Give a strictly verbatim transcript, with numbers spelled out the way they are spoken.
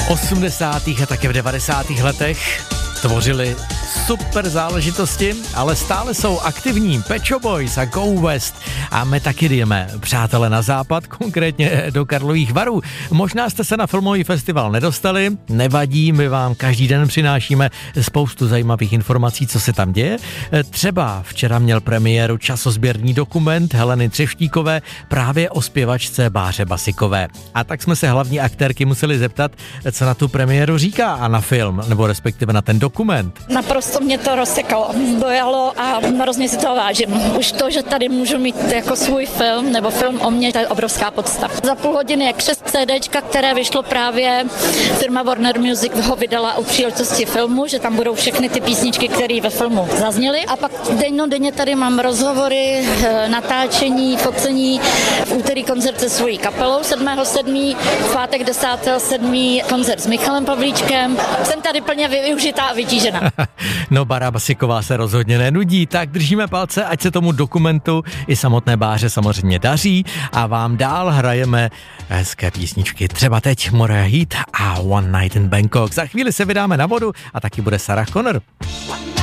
osmdesátých a také v devadesátých letech tvořili super záležitosti, ale stále jsou aktivní Pet Shop Boys a Go West a my taky jdeme, přátelé, na západ, konkrétně do Karlových Varů. Možná jste se na filmový festival nedostali, nevadí, my vám každý den přinášíme spoustu zajímavých informací, co se tam děje. Třeba včera měl premiéru časozběrný dokument Heleny Třeštíkové právě o zpěvačce Báře Basikové. A tak jsme se hlavní aktérky museli zeptat, co na tu premiéru říká a na film, nebo respektive na ten dokument. Naprosto mě to rozsekalo, dojalo a hrozně si toho vážím. Už to, že tady můžu mít jako svůj film nebo film o mně, to je obrovská podsta. Za půl hodiny je křest CDčka, které vyšlo právě, firma Warner Music ho vydala u příležitosti filmu, že tam budou všechny ty písničky, které ve filmu zazněly. A pak dennodenně tady mám rozhovory, natáčení, focení. V úterý koncert se svojí kapelou sedmého sedmého v pátek desátého sedmého koncert s Michalem Pavlíčkem. Jsem tady plně využitá a vytížená. No, Bára Basiková se rozhodně nenudí, tak držíme palce, ať se tomu dokumentu i samotné Báře samozřejmě daří a vám dál hrajeme hezké písničky. Třeba teď Mariah Heat a One Night in Bangkok. Za chvíli se vydáme na vodu a taky bude Sarah Connor.